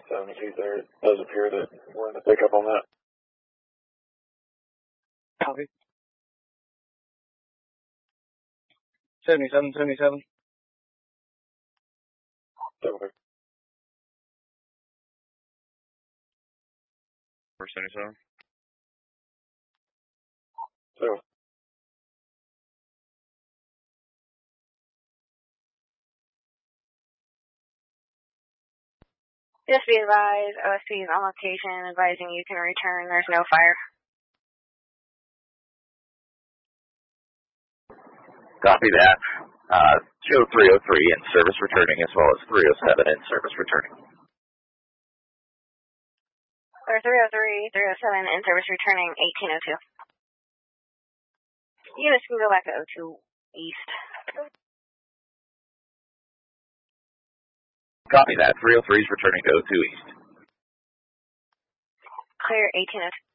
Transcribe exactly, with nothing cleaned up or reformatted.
seventy feet there. It does appear that we're in the pickup on that. Copy. seventy-seven, seventy-seven. Over. four seventy-seven. So. Just be advised, O S P is on location, advising you can return. There's no fire. Copy that. Uh, show three oh three in service returning as well as three oh seven in service returning. Or three oh three, three oh seven in service returning, eighteen oh two. Units can go back to oh two East. Copy that. three oh three is returning to oh two East. Clear eighteen oh two.